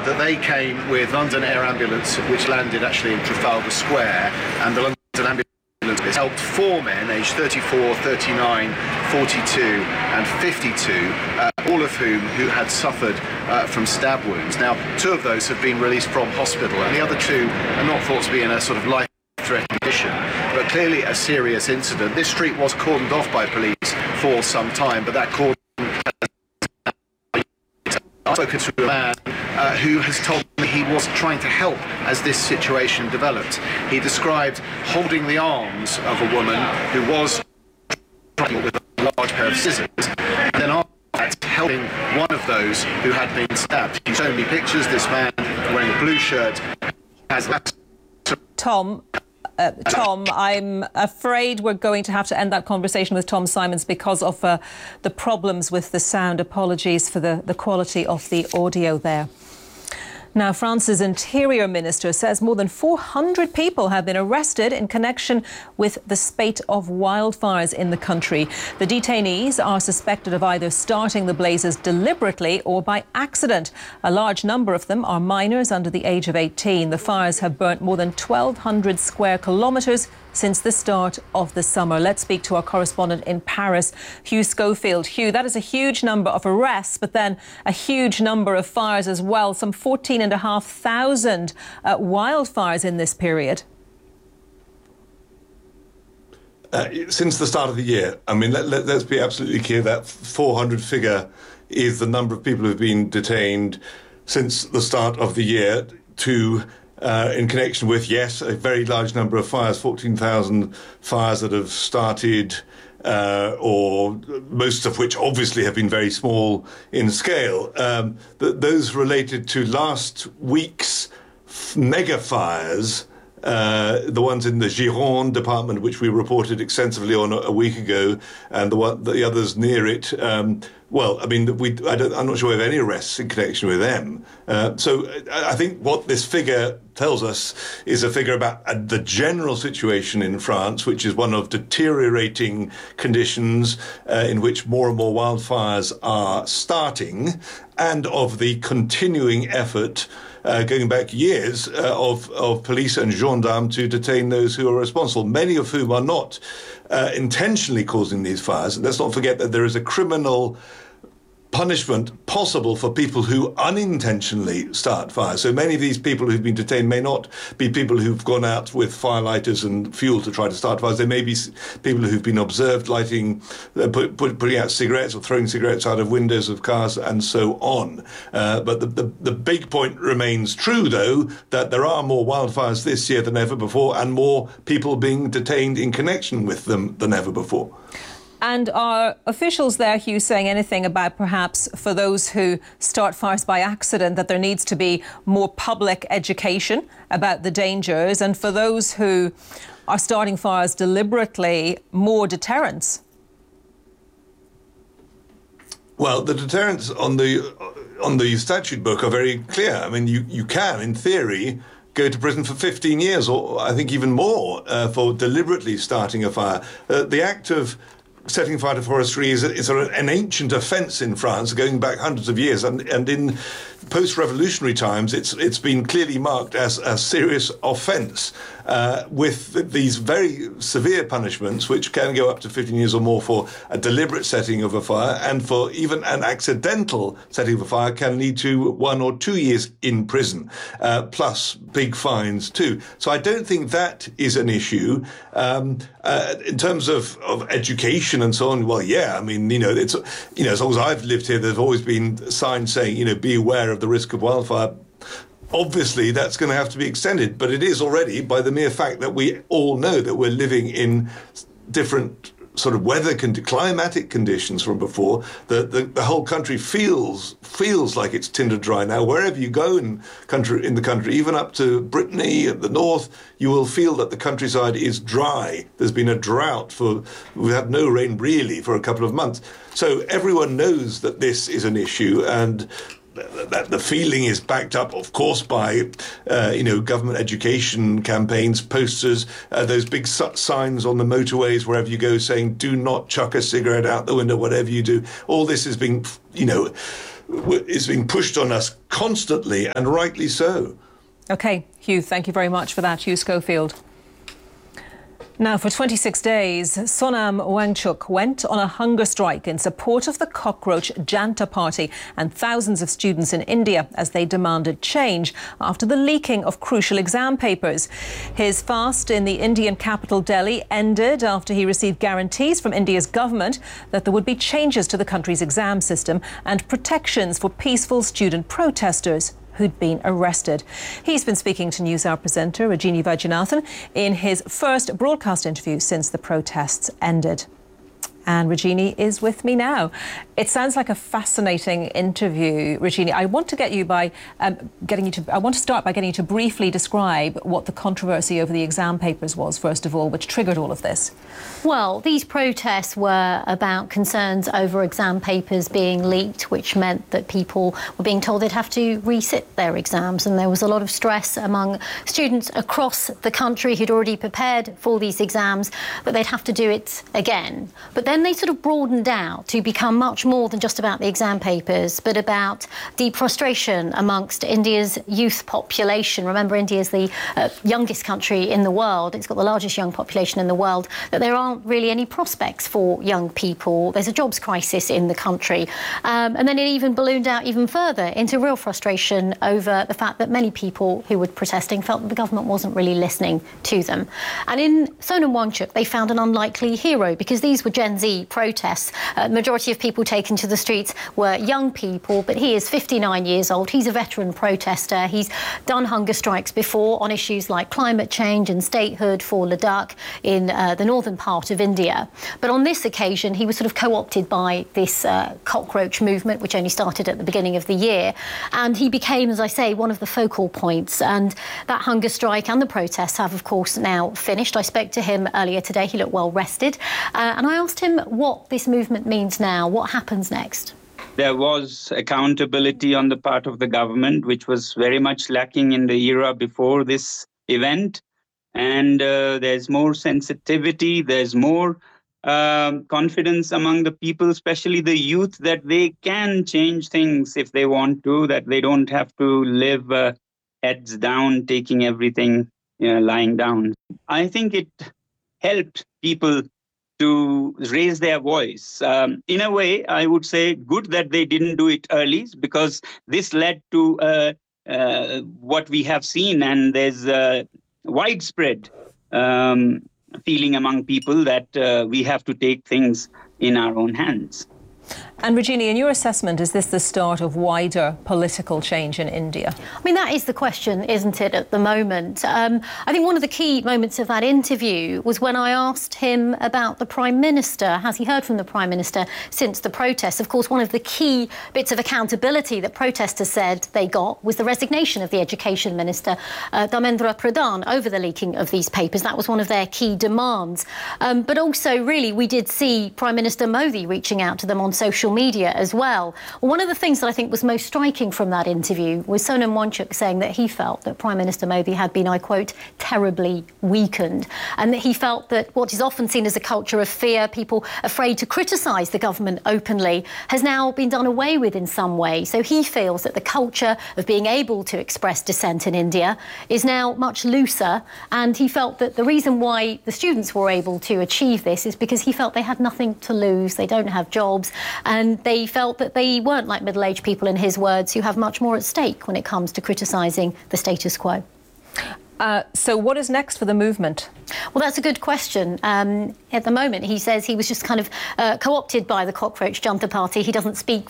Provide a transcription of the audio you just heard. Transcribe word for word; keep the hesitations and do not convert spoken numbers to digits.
that they came with London Air Ambulance, which landed actually in Trafalgar Square, and the London Ambulance helped four men aged thirty-four, thirty-nine, forty-two and fifty-two, uh, all of whom who had suffered uh, from stab wounds. Now, two of those have been released from hospital, and the other two are not thought to be in a sort of life-threatening condition, but clearly a serious incident. This street was cordoned off by police for some time, but that cordon I've spoken to a man uh, who has told me he was trying to help as this situation developed. He described holding the arms of a woman who was trying with a large pair of scissors, and then after that helping one of those who had been stabbed. He showed me pictures. This man wearing a blue shirt has... Tom, Uh, Tom, I'm afraid we're going to have to end that conversation with Tom Simons because of uh, the problems with the sound. Apologies for the, the quality of the audio there. Now, France's Interior Minister says more than four hundred people have been arrested in connection with the spate of wildfires in the country. The detainees are suspected of either starting the blazes deliberately or by accident. A large number of them are minors under the age of eighteen. The fires have burnt more than twelve hundred square kilometres since the start of the summer. Let's speak to our correspondent in Paris, Hugh Schofield. Hugh, that is a huge number of arrests, but then a huge number of fires as well. Some fourteen and a half thousand uh, wildfires in this period. Uh, since the start of the year, I mean, let, let, let's be absolutely clear, that four hundred figure is the number of people who have been detained since the start of the year to Uh, in connection with, yes, a very large number of fires, fourteen thousand fires that have started, uh, or most of which obviously have been very small in scale. Um, th- those related to last week's f- mega fires, uh, the ones in the Gironde department, which we reported extensively on a, a week ago, and the one, the others near it. Um, Well, I mean, we, I don't, I'm not sure we have any arrests in connection with them. Uh, so I think what this figure tells us is a figure about uh, the general situation in France, which is one of deteriorating conditions uh, in which more and more wildfires are starting, and of the continuing effort Uh, going back years uh, of, of police and gendarmes to detain those who are responsible, many of whom are not uh, intentionally causing these fires. And let's not forget that there is a criminal punishment possible for people who unintentionally start fires. So many of these people who've been detained may not be people who've gone out with firelighters and fuel to try to start fires. They may be people who've been observed lighting, uh, put, put, putting out cigarettes or throwing cigarettes out of windows of cars and so on. Uh, but the, the, the big point remains true, though, that there are more wildfires this year than ever before, and more people being detained in connection with them than ever before. And are officials there, Hugh, saying anything about perhaps for those who start fires by accident that there needs to be more public education about the dangers, and for those who are starting fires deliberately, more deterrence? Well, the deterrents on the on the statute book are very clear. I mean, you, you can, in theory, go to prison for fifteen years, or I think even more, uh, for deliberately starting a fire. Uh, the act of setting fire to forestry is, a, is a, an ancient offence in France, going back hundreds of years, and, and in post-revolutionary times, it's it's been clearly marked as a serious offence, uh, with th- these very severe punishments, which can go up to fifteen years or more for a deliberate setting of a fire, and for even an accidental setting of a fire can lead to one or two years in prison, uh, plus big fines too. So I don't think that is an issue. Um, uh, in terms of, of education and so on, well, yeah, I mean, you know, it's, you know, as long as I've lived here, there's always been signs saying, you know, be aware of the risk of wildfire. Obviously, that's going to have to be extended, but it is already, by the mere fact that we all know that we're living in different sort of weather, con- climatic conditions from before, that the, the whole country feels feels like it's tinder dry now. Wherever you go in country in the country, even up to Brittany at the north, you will feel that the countryside is dry. There's been a drought for, we've had no rain really for a couple of months. So everyone knows that this is an issue, and that the feeling is backed up, of course, by, uh, you know, government education campaigns, posters, uh, those big signs on the motorways, wherever you go, saying, do not chuck a cigarette out the window, whatever you do. All this is being, you know, is being pushed on us constantly, and rightly so. OK, Hugh, thank you very much for that. Hugh Schofield. Now, for twenty-six days, Sonam Wangchuk went on a hunger strike in support of the cockroach Janta Party and thousands of students in India as they demanded change after the leaking of crucial exam papers. His fast in the Indian capital Delhi ended after he received guarantees from India's government that there would be changes to the country's exam system and protections for peaceful student protesters who'd been arrested. He's been speaking to NewsHour presenter Rajini Vaidyanathan in his first broadcast interview since the protests ended. And Rajini is with me now. It sounds like a fascinating interview, Rajini. I want to get you by um, getting you to. I want to start by getting you to briefly describe what the controversy over the exam papers was, first of all, which triggered all of this. Well, these protests were about concerns over exam papers being leaked, which meant that people were being told they'd have to resit their exams. And there was a lot of stress among students across the country who'd already prepared for these exams that they'd have to do it again. But then they sort of broadened out to become much more than just about the exam papers, but about deep frustration amongst India's youth population. Remember, India is the uh, youngest country in the world. It's got the largest young population in the world, that there aren't really any prospects for young people. There's a jobs crisis in the country. Um, and then it even ballooned out even further into real frustration over the fact that many people who were protesting felt that the government wasn't really listening to them. And in Sonam Wangchuk, they found an unlikely hero, because these were Gen Z protests. Uh, the majority of people taken to the streets were young people, but he is fifty-nine years old. He's a veteran protester. He's done hunger strikes before on issues like climate change and statehood for Ladakh in uh, the northern part of India. But on this occasion, he was sort of co-opted by this uh, cockroach movement, which only started at the beginning of the year. And he became, as I say, one of the focal points. And that hunger strike and the protests have, of course, now finished. I spoke to him earlier today. He looked well rested. Uh, and I asked him what this movement means now. What happens next? There was accountability on the part of the government, which was very much lacking in the era before this event. And uh, there's more sensitivity, there's more um, confidence among the people, especially the youth, that they can change things if they want to, that they don't have to live uh, heads down, taking everything, you know, lying down. I think it helped people to raise their voice. Um, in a way, I would say good that they didn't do it early, because this led to uh, uh, what we have seen, and there's uh, widespread um, feeling among people that uh, we have to take things in our own hands. And Rajini, in your assessment, is this the start of wider political change in India? I mean, that is the question, isn't it, at the moment? Um, I think one of the key moments of that interview was when I asked him about the Prime Minister. Has he heard from the Prime Minister since the protests? Of course, one of the key bits of accountability that protesters said they got was the resignation of the Education Minister, uh, Dharmendra Pradhan, over the leaking of these papers. That was one of their key demands. Um, but also, really, we did see Prime Minister Modi reaching out to them on social media as well. One of the things that I think was most striking from that interview was Sonam Wangchuk saying that he felt that Prime Minister Modi had been, I quote, terribly weakened, and that he felt that what is often seen as a culture of fear, people afraid to criticise the government openly, has now been done away with in some way. So he feels that the culture of being able to express dissent in India is now much looser, and he felt that the reason why the students were able to achieve this is because he felt they had nothing to lose, they don't have jobs, and they felt that they weren't like middle-aged people, in his words, who have much more at stake when it comes to criticising the status quo. Uh, so what is next for the movement? Well, that's a good question. Um, at the moment, he says he was just kind of uh, co-opted by the Cockroach Janta Party. He doesn't speak